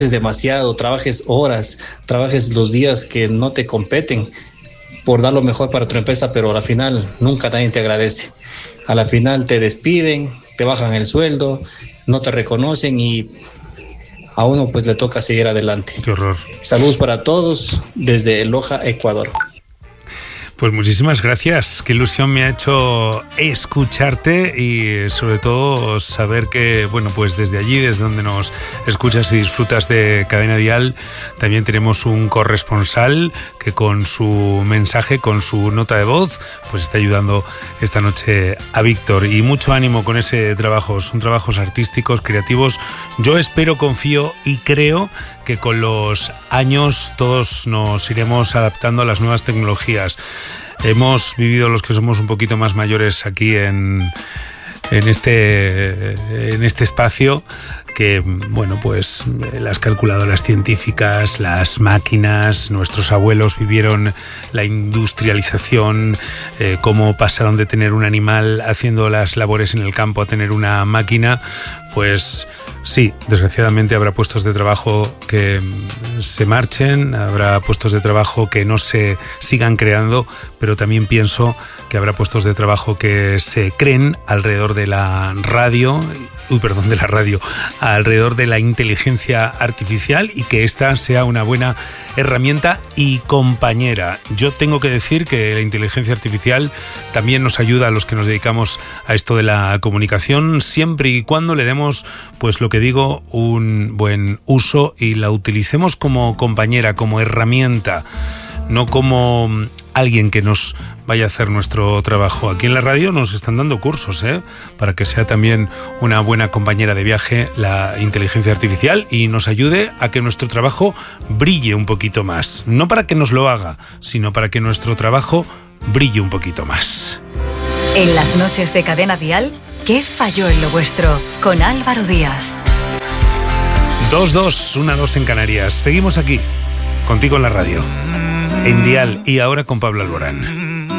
demasiado, trabajes horas, trabajes los días que no te competen por dar lo mejor para tu empresa, pero a la final nunca nadie te agradece. A la final te despiden, te bajan el sueldo, no te reconocen y a uno pues le toca seguir adelante. Qué horror. Saludos para todos desde Loja, Ecuador. Pues muchísimas gracias, qué ilusión me ha hecho escucharte y sobre todo saber que, bueno, pues desde allí, desde donde nos escuchas y disfrutas de Cadena Dial, también tenemos un corresponsal que con su mensaje, con su nota de voz, pues está ayudando esta noche a Víctor. Y mucho ánimo con ese trabajo, son trabajos artísticos, creativos. Yo espero, confío y creo que con los años todos nos iremos adaptando a las nuevas tecnologías. Hemos vivido, los que somos un poquito más mayores aquí en este espacio, que, bueno, pues las calculadoras científicas, las máquinas, nuestros abuelos vivieron la industrialización, cómo pasaron de tener un animal haciendo las labores en el campo a tener una máquina. Pues sí, desgraciadamente habrá puestos de trabajo que se marchen, habrá puestos de trabajo que no se sigan creando, pero también pienso que habrá puestos de trabajo que se creen alrededor de la radio, alrededor de la inteligencia artificial, y que esta sea una buena herramienta y compañera. Yo tengo que decir que la inteligencia artificial también nos ayuda a los que nos dedicamos a esto de la comunicación, siempre y cuando le demos, pues lo que digo, un buen uso y la utilicemos como compañera, como herramienta, no como alguien que nos vaya a hacer nuestro trabajo. Aquí en la radio nos están dando cursos, para que sea también una buena compañera de viaje la inteligencia artificial y nos ayude a que nuestro trabajo brille un poquito más. No para que nos lo haga, sino para que nuestro trabajo brille un poquito más. En las noches de Cadena Dial, ¿qué falló en lo vuestro? Con Álvaro Díaz. 2-2, 1-2 en Canarias. Seguimos aquí, contigo en la radio, en Dial, y ahora con Pablo Alborán.